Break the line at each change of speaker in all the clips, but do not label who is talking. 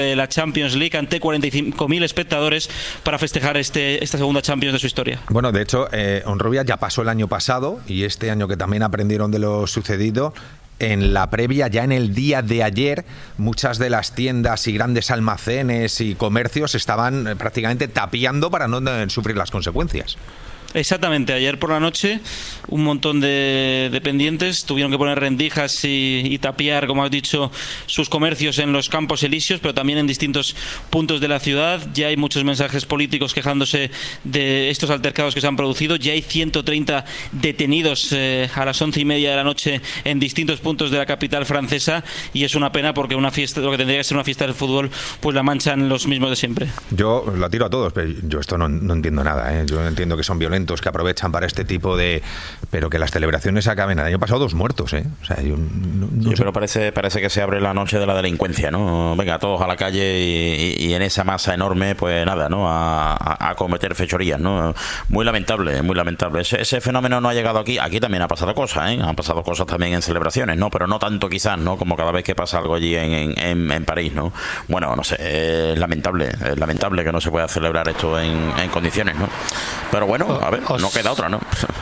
de la Champions League ante 45.000 espectadores para festejar esta segunda Champions de su historia.
Bueno, de hecho, Honrubia ya pasó el año pasado y este año que también aprendieron de lo sucedido. En la previa, ya en el día de ayer, muchas de las tiendas y grandes almacenes y comercios estaban prácticamente tapiando para no sufrir las consecuencias.
Exactamente, ayer por la noche un montón de dependientes tuvieron que poner rendijas y tapiar, como has dicho, sus comercios en los Campos Elíseos, pero también en distintos puntos de la ciudad. Ya hay muchos mensajes políticos quejándose de estos altercados que se han producido. Ya hay 130 detenidos a las 11:30 de la noche en distintos puntos de la capital francesa, y es una pena porque una fiesta, lo que tendría que ser una fiesta del fútbol, pues la manchan los mismos de siempre.
Yo lo tiro a todos, pero yo esto no entiendo nada, ¿eh? Yo entiendo que son violentos, que aprovechan para este tipo de... Pero que las celebraciones acaben. El año pasado 2 muertos, ¿eh? O sea, yo no sé.
Pero parece que se abre la noche de la delincuencia, ¿no? Venga, todos a la calle y en esa masa enorme, pues nada, ¿no? A cometer fechorías, ¿no? Muy lamentable, muy lamentable. Ese fenómeno no ha llegado aquí. Aquí también ha pasado cosas, ¿eh? Han pasado cosas también en celebraciones, ¿no? Pero no tanto quizás, ¿no? Como cada vez que pasa algo allí en París, ¿no? Bueno, no sé, es lamentable que no se pueda celebrar esto en condiciones, ¿no? Pero bueno, a ver, no queda otra, ¿no?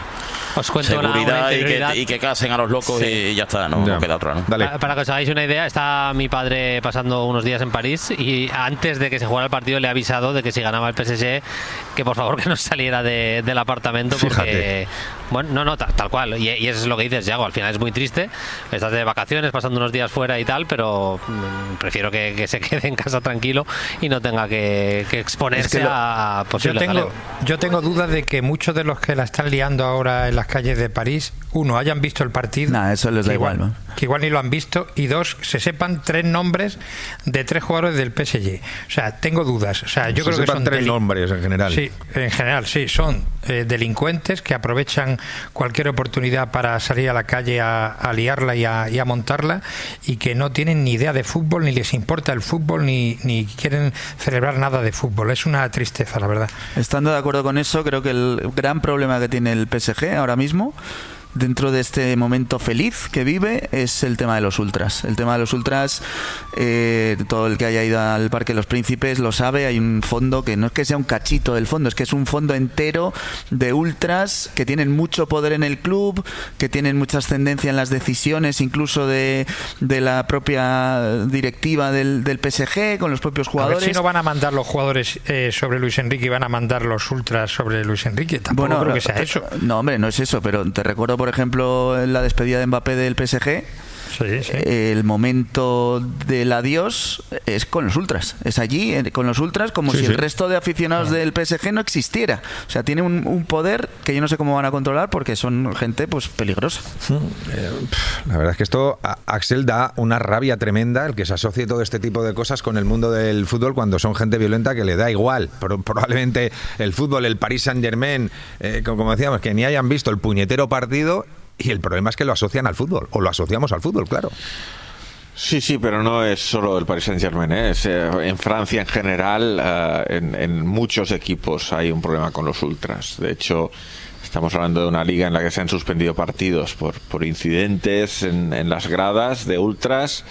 Os cuento
seguridad y que casen a los locos, sí. Y ya está, no queda otra, ¿no?
Dale.
Para que os hagáis una idea, está mi padre pasando unos días en París y antes de que se jugara el partido le he avisado de que si ganaba el PSG, que por favor que no saliera del apartamento. Porque, bueno, no, tal cual, y eso es lo que dices, Yago, al final es muy triste, estás de vacaciones, pasando unos días fuera y tal, pero prefiero que se quede en casa tranquilo y no tenga que exponerse a posibles jaleo.
Yo tengo dudas de que muchos de los que la están liando ahora en las calles de París, uno, hayan visto el partido.
Nah, eso les da igual, ¿no?
Que igual ni lo han visto, y 2, se sepan 3 nombres de 3 jugadores del PSG. O sea, tengo dudas. O sea, yo creo que son
3 nombres en general.
Sí, en general, sí, son delincuentes que aprovechan cualquier oportunidad para salir a la calle a liarla y a montarla, y que no tienen ni idea de fútbol, ni les importa el fútbol, ni quieren celebrar nada de fútbol. Es una tristeza, la verdad.
Estando de acuerdo con eso, creo que el gran problema que tiene el PSG ahora mismo, dentro de este momento feliz que vive, es el tema de los ultras. El tema de los ultras, todo el que haya ido al Parque de los Príncipes lo sabe. Hay un fondo que no es que sea un cachito del fondo, es que es un fondo entero de ultras que tienen mucho poder en el club, que tienen mucha ascendencia en las decisiones, incluso de la propia directiva del PSG, con los propios jugadores.
A ver si no van a mandar los jugadores sobre Luis Enrique y van a mandar los ultras sobre Luis Enrique. Tampoco creo que sea eso.
No, hombre, no es eso, pero te recuerdo, por ejemplo, en la despedida de Mbappé del PSG,
sí.
El momento del adiós es con los ultras, es allí con los ultras, como si el resto de aficionados del PSG no existiera. O sea, tiene un poder que yo no sé cómo van a controlar, porque son gente pues peligrosa.
La verdad es que esto, Axel, da una rabia tremenda el que se asocie todo este tipo de cosas con el mundo del fútbol, cuando son gente violenta que le da igual. Probablemente el fútbol, el Paris Saint-Germain, como decíamos, que ni hayan visto el puñetero partido. Y el problema es que lo asocian al fútbol, o lo asociamos al fútbol, claro.
Sí, pero no es solo el Paris Saint-Germain, ¿eh? En Francia en general, en muchos equipos hay un problema con los ultras. De hecho, estamos hablando de una liga en la que se han suspendido partidos por incidentes en las gradas de ultras.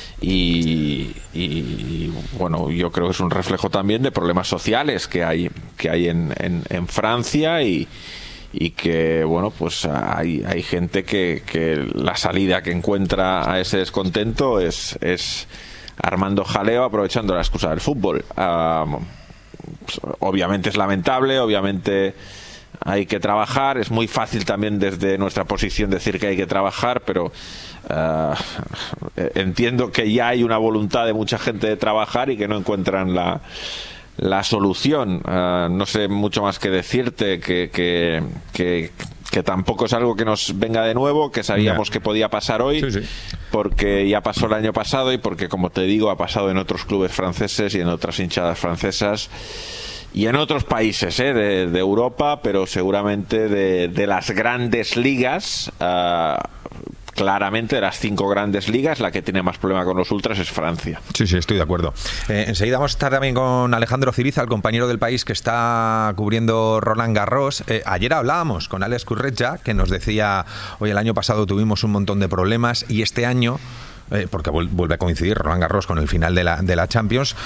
Y bueno, yo creo que es un reflejo también de problemas sociales que hay en Francia, y que, bueno, pues hay gente que la salida que encuentra a ese descontento es armando jaleo, aprovechando la excusa del fútbol. Pues, obviamente es lamentable, obviamente hay que trabajar, es muy fácil también desde nuestra posición decir que hay que trabajar, pero entiendo que ya hay una voluntad de mucha gente de trabajar y que no encuentran la solución. No sé mucho más que decirte, que tampoco es algo que nos venga de nuevo, que sabíamos que podía pasar hoy, porque ya pasó el año pasado, y porque, como te digo, ha pasado en otros clubes franceses y en otras hinchadas francesas y en otros países de Europa, pero seguramente de las grandes ligas. Claramente, de las 5 grandes ligas, la que tiene más problema con los ultras es Francia.
Sí, estoy de acuerdo. Enseguida vamos a estar también con Alejandro Ciriza, el compañero del País que está cubriendo Roland Garros. Ayer hablábamos con Alex Curretja, que nos decía, hoy el año pasado tuvimos un montón de problemas y este año porque vuelve a coincidir Roland Garros con el final de la Champions,